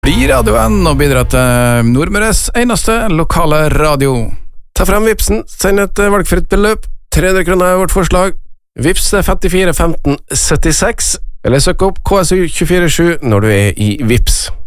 Bli radioen og bidra til Nordmøres eneste lokale radio. Ta frem Vipsen, send et valgfritt beløp. 300 kroner er vårt forslag. Vips er 54 15 76, eller søk opp KSU 247 når du er i Vips.